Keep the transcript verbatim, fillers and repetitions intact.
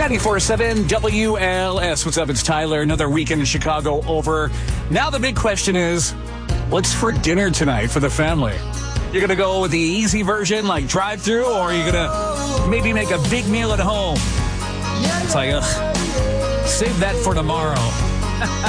ninety-four point seven W L S. What's up? It's Tyler. Another weekend in Chicago over. Now the big question is, what's for dinner tonight for the family? You're going to go with the easy version, like drive-through, or are you going to maybe make a big meal at home? It's like, ugh, save that for tomorrow.